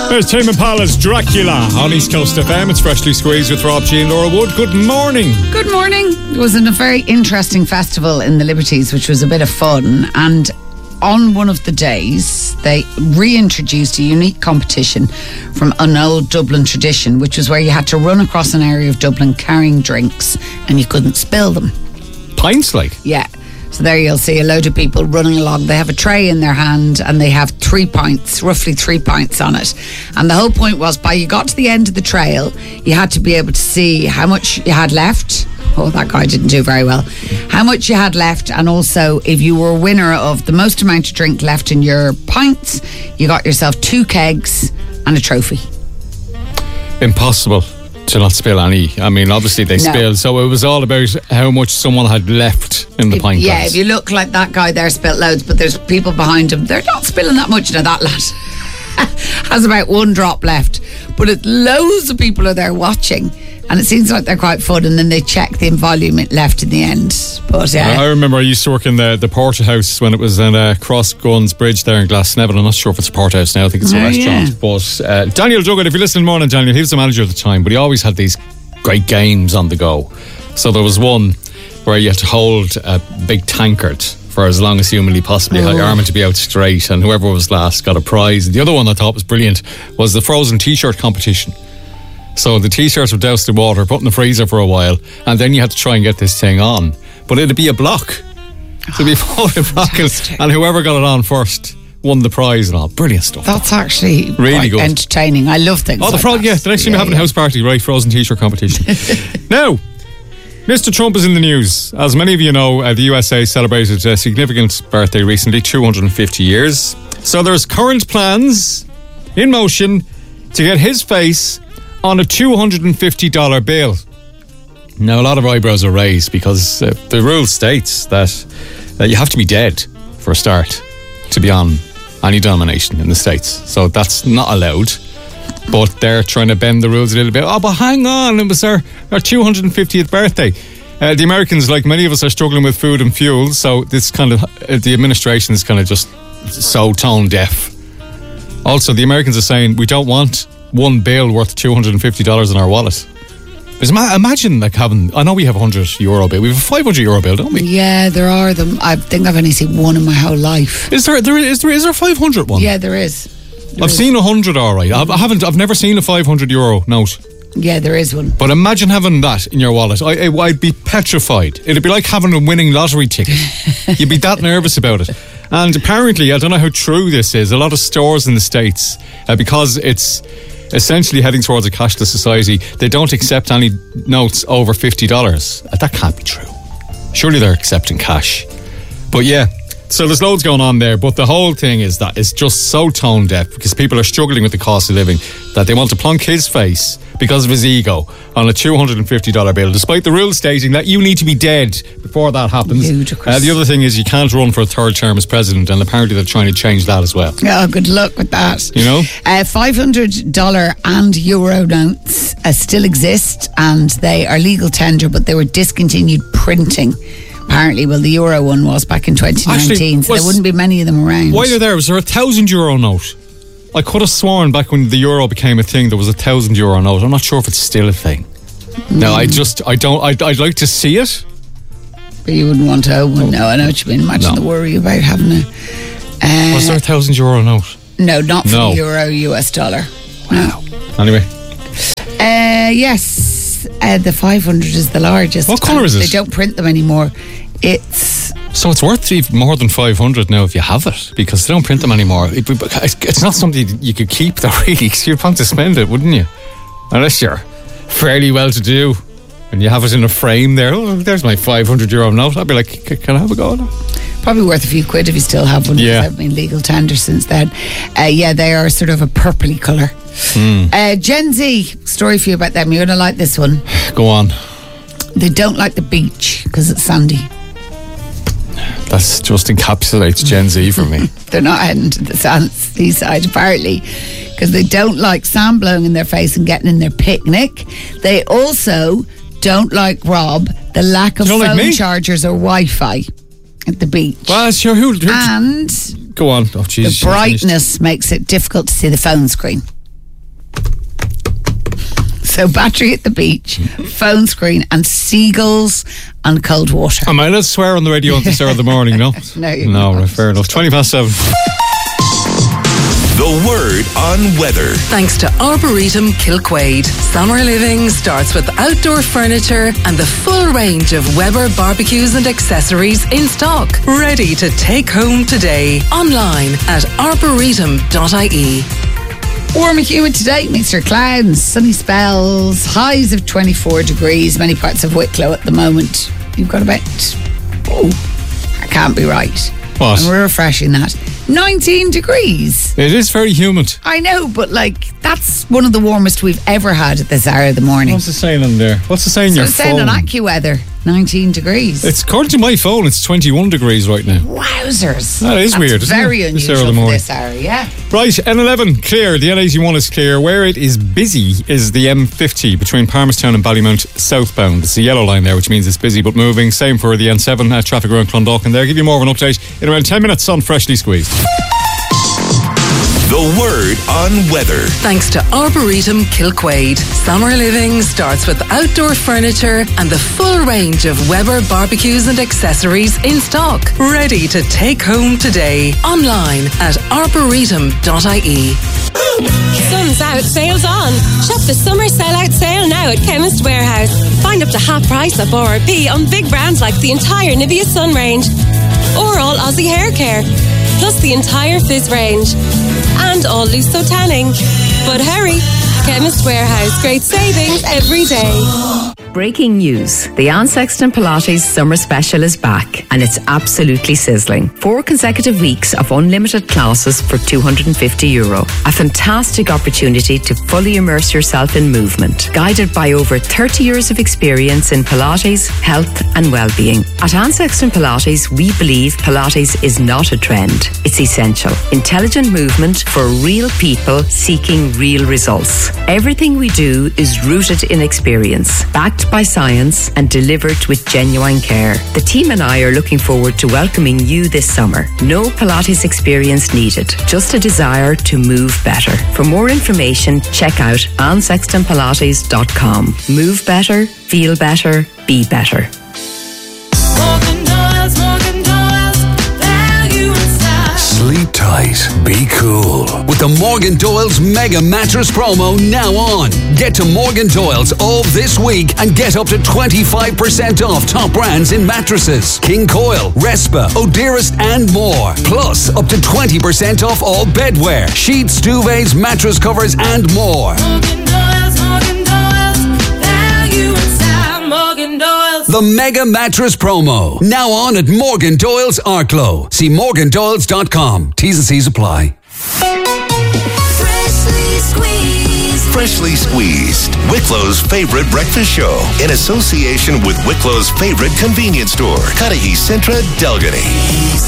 There's Tame Impala's Dracula on East Coast FM. It's Freshly Squeezed with Rob G and Laura Wood. Good morning. Good morning. It was a very interesting festival in the Liberties, which was a bit of fun. And on one of the days, they reintroduced a unique competition from an old Dublin tradition, which was where you had to run across an area of Dublin carrying drinks and you couldn't spill them. Pints, like? Yeah. So there you'll see a load of people running along. They have a tray in their hand and they have 3 pints, roughly 3 pints on it. And the whole point was, by you got to the end of the trail, you had to be able to see how much you had left. Oh, that guy didn't do very well. How much you had left, and also if you were a winner of the most amount of drink left in your pints, you got yourself 2 kegs and a trophy. Impossible to not spill any. I mean, obviously they spilled, so it was all about how much someone had left in the pint glass. Yeah, if you look like that guy there spilt loads, but there's people behind him, they're not spilling that much. Now that lad has about 1 drop left, but loads of people are there watching, and it seems like they're quite fun, and then they check the volume it left in the end. But yeah, I remember I used to work in the Porterhouse when it was in Cross Guns Bridge there in Glasnevin. I'm not sure if it's a Porterhouse now, I think it's a restaurant. Yeah. But Daniel Duggan, if you're listening morning, Daniel, he was the manager at the time, but he always had these great games on the go. So there was one where you had to hold a big tankard for as long as humanly possible. You had your arm to be out straight, and whoever was last got a prize. And the other one I thought was brilliant was the frozen t-shirt competition. So the t-shirts were doused in water, put in the freezer for a while, and then you had to try and get this thing on. But it'd be a block. So it'd be a block, and whoever got it on first won the prize and all. Brilliant stuff. That's actually really good. Entertaining. I love things like that. Yeah, the next time you're having a house party, right? Frozen t-shirt competition. Now, Mr. Trump is in the news. As many of you know, the USA celebrated a significant birthday recently, 250 years. So there's current plans in motion to get his face on a $250 bill. Now, a lot of eyebrows are raised because the rule states that you have to be dead for a start to be on any denomination in the States. So that's not allowed. But they're trying to bend the rules a little bit. Oh, but hang on, it was our 250th birthday. The Americans, like many of us, are struggling with food and fuel. So this kind of, the administration is kind of just so tone deaf. Also, the Americans are saying we don't want one bill worth $250 in our wallet. Imagine like having, I know we have a €100 bill. We have a €500 bill, don't we? Yeah, there are them. I think I've only seen one in my whole life. Is there a 500 one? Yeah, there is. I've seen 100, all right. I've never seen a €500 note. Yeah, there is one. But imagine having that in your wallet. I'd be petrified. It'd be like having a winning lottery ticket. You'd be that nervous about it. And apparently, I don't know how true this is, a lot of stores in the States, because it's essentially heading towards a cashless society, they don't accept any notes over $50. That can't be true. Surely they're accepting cash. But yeah, so there's loads going on there, but the whole thing is that it's just so tone deaf because people are struggling with the cost of living that they want to plonk his face because of his ego on a $250 bill, despite the rules stating that you need to be dead before that happens. Ludicrous. The other thing is you can't run for a third term as president, and apparently they're trying to change that as well. Oh, good luck with that. You know? $500 and euro notes still exist, and they are legal tender, but they were discontinued printing. Apparently, well, the euro one was back in 2019, actually, so there wouldn't be many of them around. While you're there, was there a €1,000 note? I could have sworn back when the euro became a thing, there was a €1,000 note. I'm not sure if it's still a thing. No, I'd like to see it. But you wouldn't want to open one. No, I know what you mean. Imagine the worry about having a... was there a €1,000 note? No, not for the euro, US dollar. Wow. Anyway. Yes. The 500 is the largest. What colour is it? They don't print them anymore. So it's worth even more than 500 now if you have it, because they don't print them anymore. It's not something you could keep though, really, because you'd want to spend it, wouldn't you? Unless you're fairly well to do and you have it in a frame there. Oh, there's my €500 note. I'd be like, can I have a go now? Probably worth a few quid if you still have one. Yeah. I've been legal tender since then. Yeah, they are sort of a purpley colour. Gen Z, story for you about them. You're going to like this one. Go on. They don't like the beach because it's sandy. That just encapsulates Gen Z for me. They're not heading to the seaside, apparently, because they don't like sand blowing in their face and getting in their picnic. They also don't like, Rob, the lack of phone chargers or Wi-Fi at the beach. Well, sure. Who and go on. Oh, Jesus. The brightness makes it difficult to see the phone screen. So battery at the beach, phone screen, and seagulls and cold water. Am I allowed to swear on the radio at the start of the morning? No, No, you're no, not. right, fair enough. 7:20. The Word on Weather. Thanks to Arboretum Kilquade. Summer living starts with outdoor furniture and the full range of Weber barbecues and accessories in stock. Ready to take home today. Online at arboretum.ie. Warm and humid today, mixture of clouds, sunny spells, highs of 24 degrees, many parts of Wicklow at the moment. You've got about, that can't be right. What? And we're refreshing that. 19 degrees. It is very humid. I know, but that's one of the warmest we've ever had at this hour of the morning. What's it saying on there? What's it saying on So your it's saying phone? on AccuWeather, 19 degrees. It's according to my phone, it's 21 degrees right now. Wowzers. That is That's weird, isn't very it? This unusual hour of the for morning. this hour, yeah. Right, N11 clear. The N81 is clear. Where it is busy is the M50 between Palmerstown and Ballymount southbound. It's the yellow line there, which means it's busy but moving. Same for the N7 traffic around Clondalkin there. Give you more of an update in around 10 minutes on Freshly Squeezed. The Word on Weather. Thanks to Arboretum Kilquade. Summer living starts with outdoor furniture and the full range of Weber barbecues and accessories in stock. Ready to take home today. Online at arboretum.ie. Sun's out, sales on. Shop the summer sell-out sale now at Chemist Warehouse. Find up to half price of RRP on big brands like the entire Nivea Sun range or all Aussie hair care, plus the entire Fizz range and all Lusso tanning. But hurry, Chemist Warehouse, great savings every day. Breaking news. The Anne Sexton Pilates Summer Special is back and it's absolutely sizzling. 4 consecutive weeks of unlimited classes for €250. A fantastic opportunity to fully immerse yourself in movement. Guided by over 30 years of experience in Pilates, health and well-being. At Anne Sexton Pilates, we believe Pilates is not a trend. It's essential. Intelligent movement for real people seeking real results. Everything we do is rooted in experience, backed by science and delivered with genuine care. The team and I are looking forward to welcoming you this summer. No Pilates experience needed, just a desire to move better. For more information, check out AnneSextonPilates.com. Move better, feel better, be better. Sleep tight, be cool. With the Morgan Doyle's Mega Mattress promo now on. Get to Morgan Doyle's all this week and get up to 25% off top brands in mattresses. King Coil, Respa, Odearest and more. Plus up to 20% off all bedwear, sheets, duvets, mattress covers and more. The Mega Mattress promo. Now on at Morgan Doyle's Arklow. See morgandoyles.com. T's and C's apply. Freshly Squeezed. Wicklow's favorite breakfast show. In association with Wicklow's favorite convenience store. Cudahy Centra, Delgany.